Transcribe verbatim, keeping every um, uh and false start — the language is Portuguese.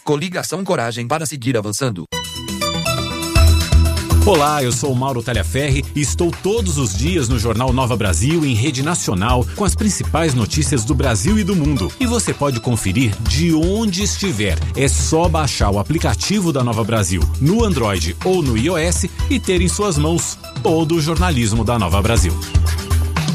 Coligação Coragem para seguir avançando. Olá, eu sou o Mauro Talhaferri e estou todos os dias no Jornal Nova Brasil em rede nacional com as principais notícias do Brasil e do mundo. E você pode conferir de onde estiver. É só baixar o aplicativo da Nova Brasil no Android ou no iOS e ter em suas mãos todo o jornalismo da Nova Brasil.